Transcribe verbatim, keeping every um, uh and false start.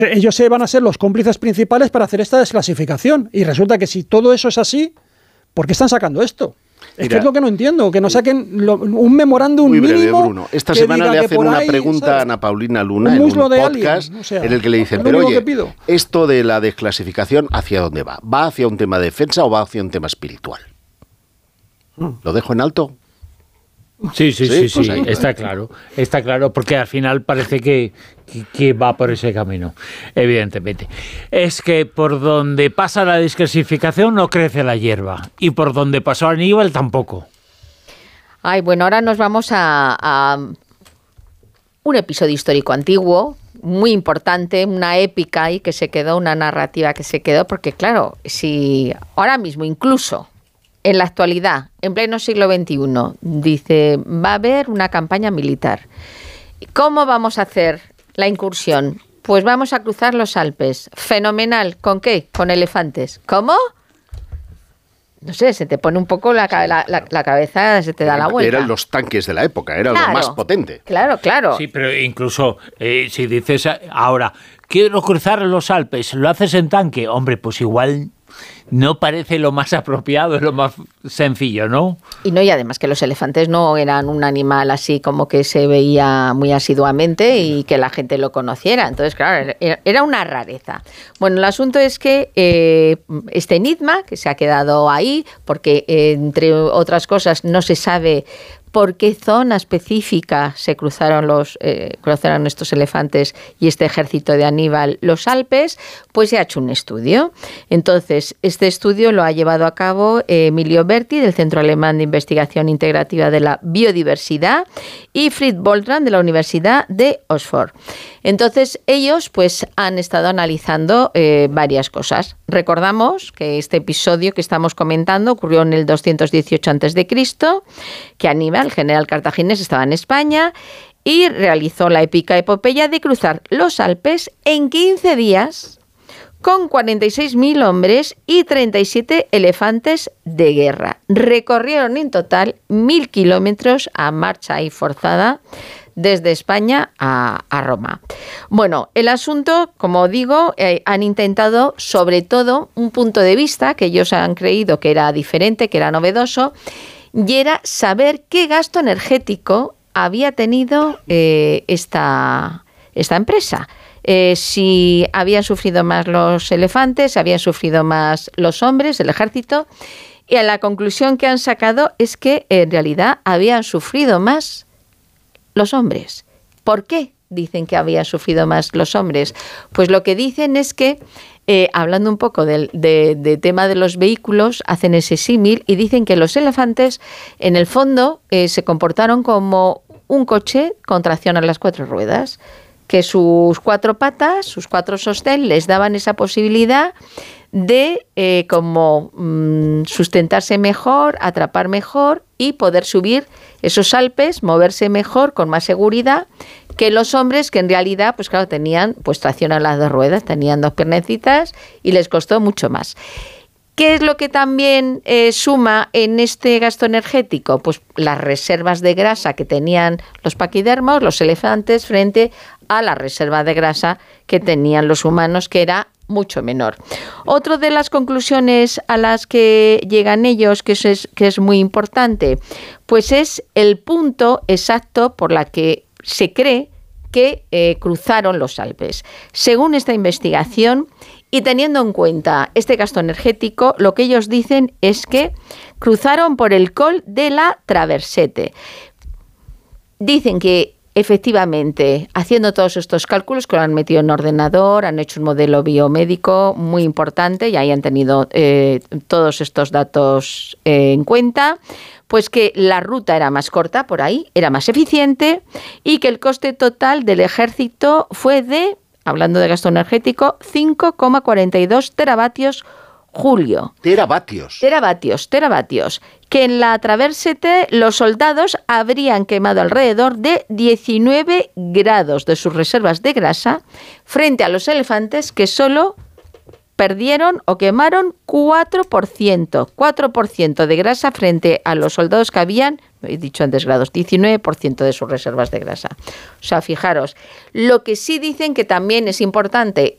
Ellos se van a ser los cómplices principales para hacer esta desclasificación. Y resulta que si todo eso es así, ¿por qué están sacando esto? Es Mira, que es lo que no entiendo, que no saquen lo, un memorándum muy breve, mínimo. Bruno. Esta semana le hacen una ahí, pregunta ¿sabes? a Ana Paulina Luna un en un podcast alien, o sea, en el que le dicen, pero oye, esto de la desclasificación, ¿hacia dónde va? ¿Va hacia un tema de defensa o va hacia un tema espiritual? Hmm. ¿Lo dejo en alto? Sí, sí, sí, sí, pues sí. está claro, está claro, porque al final parece que, que, que va por ese camino, evidentemente. Es que por donde pasa la desclasificación no crece la hierba, y por donde pasó Aníbal tampoco. Ay, bueno, ahora nos vamos a, a un episodio histórico antiguo, muy importante, una épica ahí que se quedó, una narrativa que se quedó, porque claro, si ahora mismo incluso en la actualidad, en pleno siglo veintiuno, dice, va a haber una campaña militar. ¿Cómo vamos a hacer la incursión? Pues vamos a cruzar los Alpes. Fenomenal. ¿Con qué? Con elefantes. ¿Cómo? No sé, se te pone un poco la, la, la, la cabeza, se te da la vuelta. Eran los tanques de la época, era claro, lo más potente. Claro, claro. Sí, pero incluso eh, si dices ahora, quiero cruzar los Alpes, ¿lo haces en tanque? Hombre, pues igual no parece lo más apropiado, es lo más sencillo, ¿no? Y no, y además que los elefantes no eran un animal así como que se veía muy asiduamente y que la gente lo conociera. Entonces, claro, era una rareza. Bueno, el asunto es que eh, este enigma, que se ha quedado ahí, porque eh, entre otras cosas no se sabe por qué zona específica se cruzaron los eh, cruzaron estos elefantes y este ejército de Aníbal los Alpes, pues se ha hecho un estudio. Entonces, este estudio lo ha llevado a cabo eh, Emilio Berti, del Centro Alemán de Investigación Integrativa de la Biodiversidad, y Fritz Boltran, de la Universidad de Oxford. Entonces, ellos pues han estado analizando eh, varias cosas. Recordamos que este episodio que estamos comentando ocurrió en el doscientos dieciocho antes de Cristo, que Aníbal, el general cartaginés, estaba en España y realizó la épica epopeya de cruzar los Alpes en quince días con cuarenta y seis mil hombres y treinta y siete elefantes de guerra. Recorrieron en total mil kilómetros a marcha y forzada desde España a, a Roma. Bueno, el asunto, como digo, eh, han intentado sobre todo un punto de vista que ellos han creído que era diferente, que era novedoso, y era saber qué gasto energético había tenido eh, esta, esta empresa. Eh, si habían sufrido más los elefantes, habían sufrido más los hombres, el ejército, y a la conclusión que han sacado es que en realidad habían sufrido más los hombres. ¿Por qué dicen que habían sufrido más los hombres? Pues lo que dicen es que, eh, hablando un poco del de, de tema de los vehículos, hacen ese símil y dicen que los elefantes, en el fondo, eh, se comportaron como un coche con tracción a las cuatro ruedas, que sus cuatro patas, sus cuatro sostén, les daban esa posibilidad de eh, como mmm, sustentarse mejor, atrapar mejor y poder subir esos Alpes, moverse mejor, con más seguridad que los hombres, que en realidad, pues claro, tenían pues tracción a las dos ruedas, tenían dos piernecitas y les costó mucho más. ¿Qué es lo que también eh, suma en este gasto energético? Pues las reservas de grasa que tenían los paquidermos, los elefantes, frente a la reserva de grasa que tenían los humanos, que era mucho menor. Otra de las conclusiones a las que llegan ellos, que es, que es muy importante, pues es el punto exacto por la que se cree que eh, cruzaron los Alpes. Según esta investigación, y teniendo en cuenta este gasto energético, lo que ellos dicen es que cruzaron por el Col de la Traversete. Dicen que efectivamente, haciendo todos estos cálculos que lo han metido en ordenador, han hecho un modelo biomédico muy importante y ahí han tenido eh, todos estos datos eh, en cuenta, pues que la ruta era más corta por ahí, era más eficiente y que el coste total del ejército fue de, hablando de gasto energético, cinco coma cuarenta y dos teravatios julio. Teravatios. Teravatios, teravatios. Que en la Traversete los soldados habrían quemado alrededor de diecinueve grados de sus reservas de grasa frente a los elefantes, que solo perdieron o quemaron cuatro por ciento. cuatro por ciento de grasa frente a los soldados que habían, he dicho antes grados, diecinueve por ciento de sus reservas de grasa. O sea, fijaros, lo que sí dicen que también es importante